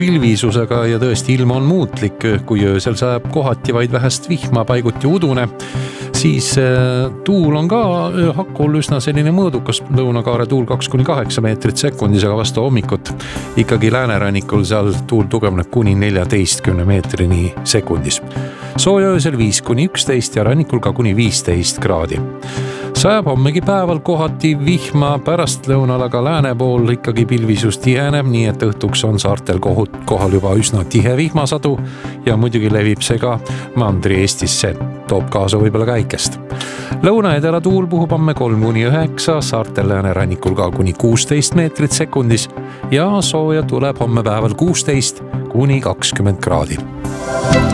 pilvisusega ja tõesti ilm on muutlik, kui öösel sajab kohati vaid vähest vihma, paiguti udune, siis tuul on ka hakkul üsna selline mõõdukas, lõunakaare tuul 2–8 meetrit sekundis, aga vastu hommikut ikkagi läänerannikul seal tuul tugevneb kuni 14 meetrini sekundis. Sooja öösel 5–11 ja rannikul ka kuni 15 kraadi. Sajab hommegi päeval kohati vihma, pärast lõunal aga lääne pool ikkagi pilvisus tiheneb, nii et õhtuks on saartel kohal juba üsna tihe vihmasadu ja muidugi levib see ka Mandri-Eestisse, toob kaasa võib-olla käikest. Lõuna-edela tuul puhub homme 3–9, saartel läänerannikul ka kuni 16 meetrit sekundis ja sooja tuleb homme päeval 16–20 kraadi.